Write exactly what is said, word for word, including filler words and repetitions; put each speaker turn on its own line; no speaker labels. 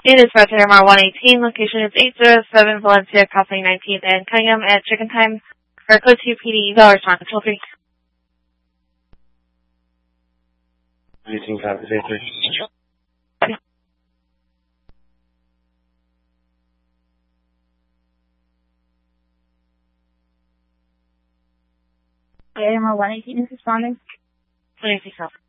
It is Route M R one eighteen. Location is eight oh seven Valencia, crossing nineteenth and Cunningham at Chicken Time. For code two P D, eval response, toll free.
eighteen copies, eight three.
M R one eighteen is responding.
twenty-six